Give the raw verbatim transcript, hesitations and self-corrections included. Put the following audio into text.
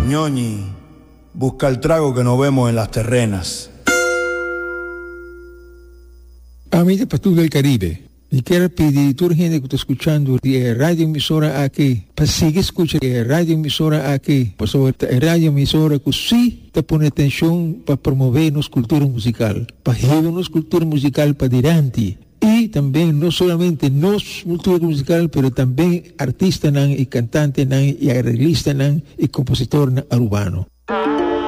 ñoñi, busca el trago que nos vemos en las terrenas. Amiga Pastor del Caribe, y quiero pedir a toda la gente que está escuchando de radio emisora aquí, para seguir escuchando de radio emisora aquí, por sobre la radio emisora que sí te pone atención para promover nuestra cultura musical, para llevar nuestra cultura musical para adelante. Y también no solamente nuestra cultura musical, pero también artistas y cantantes y arreglistas y compositores urbanos.